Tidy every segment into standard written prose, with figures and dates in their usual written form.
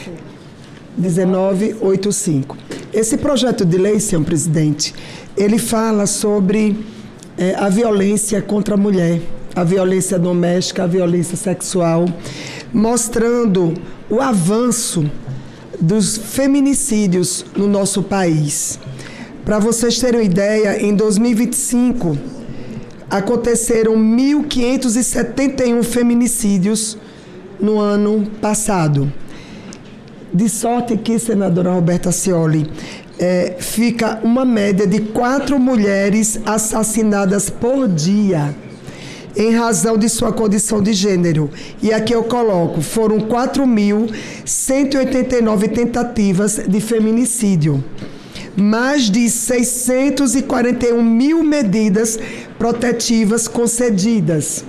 1985. Esse projeto de lei, senhor presidente, ele fala sobre a violência contra a mulher, a violência doméstica, a violência sexual, mostrando o avanço dos feminicídios no nosso país. Para vocês terem uma ideia, em 2025, aconteceram 1.571 feminicídios no ano passado. De sorte que, senadora Roberta Cioli, fica uma média de 4 mulheres assassinadas por dia em razão de sua condição de gênero. E aqui eu coloco, foram 4.189 tentativas de feminicídio. Mais de 641 mil medidas protetivas concedidas.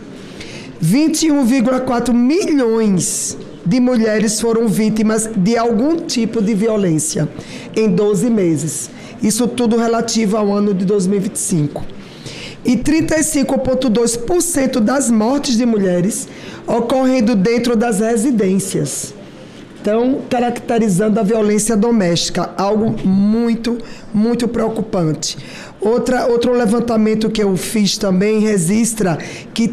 21,4 milhões de mulheres foram vítimas de algum tipo de violência em 12 meses. Isso tudo relativo ao ano de 2025. E 35,2% das mortes de mulheres ocorrendo dentro das residências. Então, caracterizando a violência doméstica, algo muito, muito preocupante. Outro levantamento que eu fiz também registra que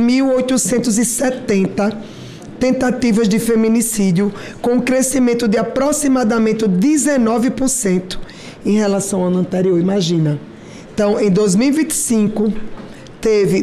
3.870 tentativas de feminicídio, com um crescimento de aproximadamente 19% em relação ao ano anterior, imagina. Então, em 2025, teve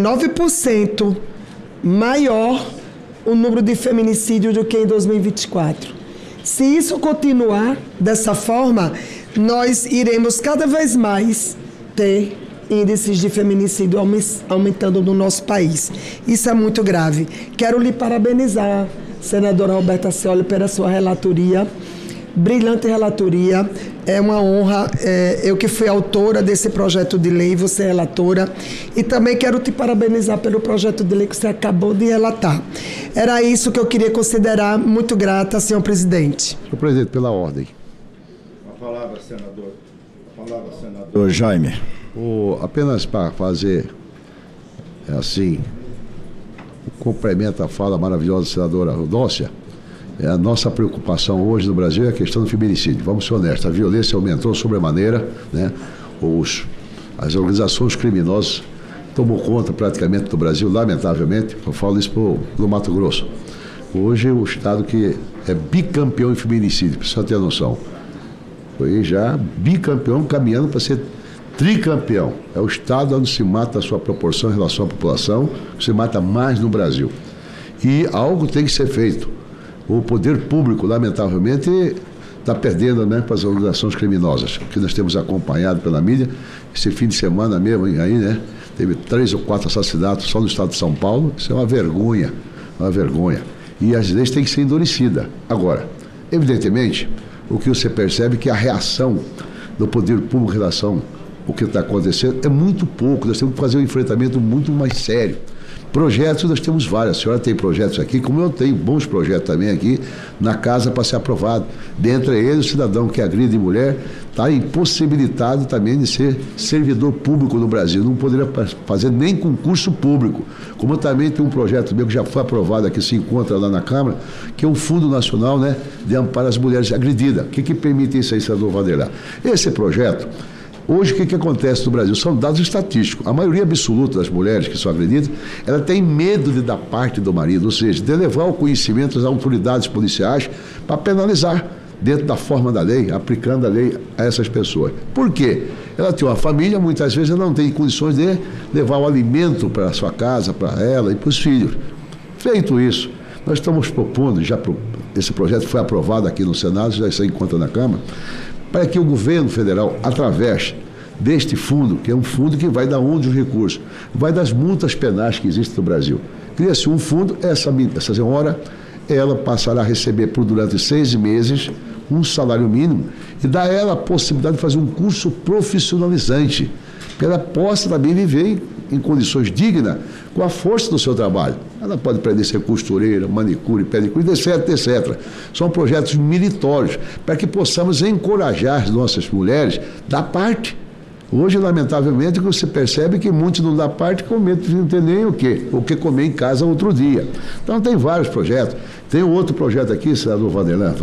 19% maior o número de feminicídios do que em 2024. Se isso continuar dessa forma, nós iremos cada vez mais ter índices de feminicídio aumentando no nosso país. Isso é muito grave. Quero lhe parabenizar, senadora Roberta Cioli, pela sua relatoria. Brilhante relatoria, é uma honra, eu que fui autora desse projeto de lei, você é relatora, e também quero te parabenizar pelo projeto de lei que você acabou de relatar. Era isso que eu queria considerar. Muito grata, senhor presidente. Senhor presidente, pela ordem. A palavra, senador. Senador Jaime. Apenas para fazer, assim, o complemento à fala maravilhosa da senadora Rodôcia. A nossa preocupação hoje no Brasil é a questão do feminicídio. Vamos ser honestos, a violência aumentou sobremaneira, né? As organizações criminosas tomou conta praticamente do Brasil, lamentavelmente. Eu falo isso pro Mato Grosso. Hoje o estado que é bicampeão em feminicídio, precisa ter noção. Foi já bicampeão, caminhando para ser tricampeão. É o estado onde se mata a sua proporção em relação à população, que se mata mais no Brasil. E algo tem que ser feito. O poder público, lamentavelmente, está perdendo, né, para as organizações criminosas, que nós temos acompanhado pela mídia. Esse fim de semana mesmo, aí, né, teve 3 ou 4 assassinatos só no estado de São Paulo. Isso é uma vergonha, uma vergonha. E as leis têm que ser endurecidas. Agora, evidentemente, o que você percebe é que a reação do poder público em relação ao que está acontecendo é muito pouco. Nós temos que fazer um enfrentamento muito mais sério. Projetos, nós temos vários. A senhora tem projetos aqui, como eu tenho bons projetos também aqui na casa para ser aprovado. Dentre eles, o cidadão que agride mulher está impossibilitado também de ser servidor público no Brasil. Não poderia fazer nem concurso público. Como também tem um projeto meu que já foi aprovado aqui, se encontra lá na Câmara, que é o Fundo Nacional, né, de Amparo às Mulheres Agredidas. O que permite isso aí, senador Vanderlei? Esse projeto, hoje, o que acontece no Brasil? São dados estatísticos. A maioria absoluta das mulheres que são agredidas, ela tem medo de dar parte do marido, ou seja, de levar o conhecimento às autoridades policiais para penalizar dentro da forma da lei, aplicando a lei a essas pessoas. Por quê? Ela tem uma família, muitas vezes ela não tem condições de levar o alimento para a sua casa, para ela e para os filhos. Feito isso, nós estamos propondo, esse projeto foi aprovado aqui no Senado, já se encontra na Câmara, para que o governo federal, através deste fundo, que é um fundo que vai dar onde os recursos, vai das multas penais que existem no Brasil. Cria-se um fundo, essa senhora, ela passará a receber durante 6 meses um salário mínimo e dá a ela a possibilidade de fazer um curso profissionalizante, que ela possa também viver em condições dignas com a força do seu trabalho. Ela pode aprender a ser costureira, manicure, pedicure, etc, etc. São projetos meritórios para que possamos encorajar as nossas mulheres da parte. Hoje, lamentavelmente, você percebe que muitos não dão parte com medo de não ter nem o que comer em casa outro dia. Então, tem vários projetos. Tem outro projeto aqui, senador Vanderlei,